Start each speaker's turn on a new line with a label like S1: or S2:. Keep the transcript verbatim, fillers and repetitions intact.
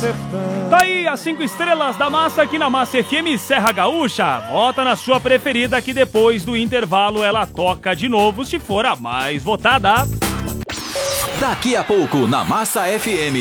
S1: Tá aí as cinco estrelas da Massa aqui na Massa F M Serra Gaúcha. Vota na sua preferida que depois do intervalo ela toca de novo se for a mais votada.
S2: Daqui a pouco na Massa F M.